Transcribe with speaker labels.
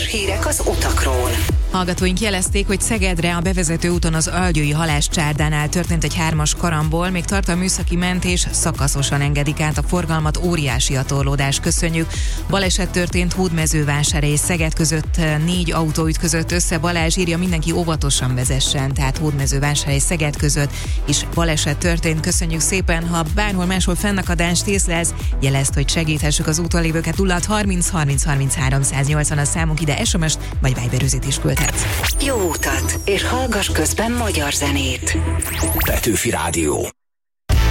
Speaker 1: hírek az utakról.
Speaker 2: Hallgatóink jelezték, hogy Szegedre a bevezető úton az Algyői halászcsárdánál történt egy 3-as karambol, még tart a műszaki mentés, szakaszosan engedik át a forgalmat, óriási a torlódás, köszönjük. Baleset történt Hódmezővásárhely és Szeged között, 4 autó ütközött össze, Balázs írja, mindenki óvatosan vezessen, tehát Hódmezővásárhely és Szeged között is baleset történt, köszönjük szépen. Ha bárhol máshol fennakadást észlelsz, jelezd, hogy segíthessük az úton lévőket. 0630 30 33 180 a számunk, ide SMS-t vagy Viber-üzenetét is küldhetsz.
Speaker 1: Jó utat, és hallgass közben magyar zenét.
Speaker 3: Petőfi Rádió.